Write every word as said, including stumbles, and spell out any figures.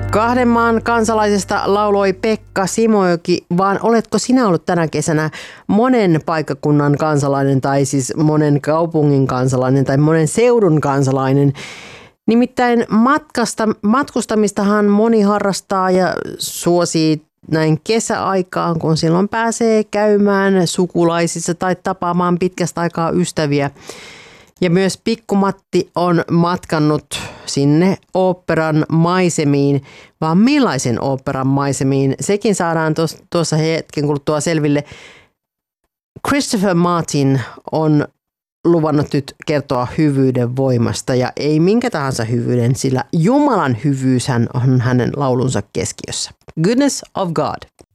Kahden maan kansalaisesta lauloi Pekka Simojoki, vaan oletko sinä ollut tänä kesänä monen paikkakunnan kansalainen tai siis monen kaupungin kansalainen tai monen seudun kansalainen? Nimittäin matkasta, matkustamistahan moni harrastaa ja suosii näin kesäaikaan, kun silloin pääsee käymään sukulaisissa tai tapaamaan pitkästä aikaa ystäviä. Ja myös Pikku-Matti on matkannut sinne oopperan maisemiin, vaan millaisen oopperan maisemiin? Sekin saadaan tuossa hetken kuluttua selville. Christopher Martin on luvannut nyt kertoa hyvyyden voimasta ja ei minkä tahansa hyvyyden, sillä Jumalan hyvyyshän on hänen laulunsa keskiössä. Goodness of God.